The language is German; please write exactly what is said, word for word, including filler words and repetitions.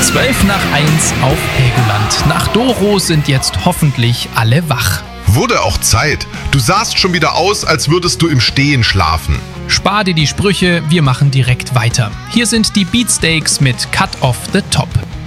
zwölf nach eins auf Helgoland. Nach Doro sind jetzt hoffentlich alle wach. Wurde auch Zeit. Du sahst schon wieder aus, als würdest du im Stehen schlafen. Spar dir die Sprüche, wir machen direkt weiter. Hier sind die Beatsteaks mit Cut Off the Top.